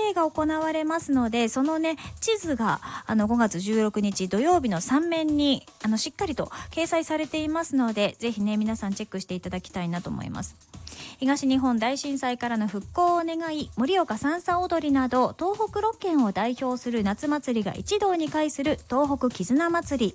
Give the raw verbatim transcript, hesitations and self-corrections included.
デーが行われますので、そのね地図があのごがつじゅうろくにち土曜日のさん面にあのしっかりと掲載されていますので、ぜひね皆さんチェックしていただきたいなと思います。東日本大震災からの復興を願い、盛岡さんさ踊りなど東北ろっけんを代表する夏祭りが一堂に会する東北絆祭り。